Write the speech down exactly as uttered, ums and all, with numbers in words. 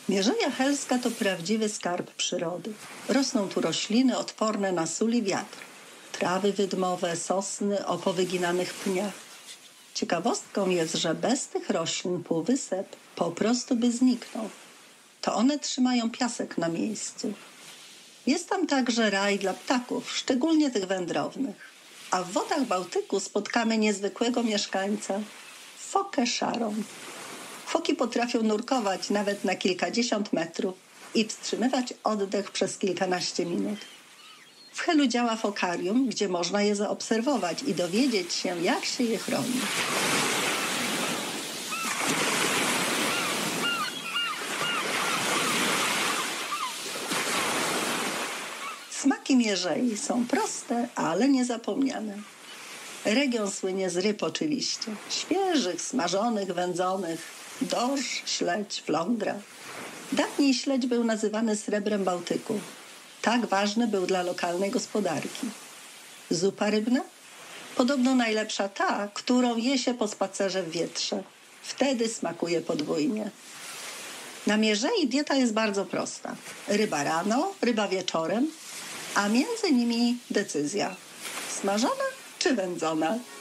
Mierzeja Helska to prawdziwy skarb przyrody. Rosną tu rośliny odporne na sól i wiatr. Trawy wydmowe, sosny o powyginanych pniach. Ciekawostką jest, że bez tych roślin półwysep po prostu by zniknął. To one trzymają piasek na miejscu. Jest tam także raj dla ptaków, szczególnie tych wędrownych. A w wodach Bałtyku spotkamy niezwykłego mieszkańca – fokę szarą. Foki potrafią nurkować nawet na kilkadziesiąt metrów i wstrzymywać oddech przez kilkanaście minut. W Helu działa fokarium, gdzie można je zaobserwować i dowiedzieć się, jak się je chroni. Smaki mierzei są proste, ale niezapomniane. Region słynie z ryb oczywiście. Świeżych, smażonych, wędzonych. Dorsz, śledź, flądra. Dawniej śledź był nazywany srebrem Bałtyku. Tak ważny był dla lokalnej gospodarki. Zupa rybna? Podobno najlepsza ta, którą je się po spacerze w wietrze. Wtedy smakuje podwójnie. Na mierzei dieta jest bardzo prosta. Ryba rano, ryba wieczorem, a między nimi decyzja. Smażona czy wędzona?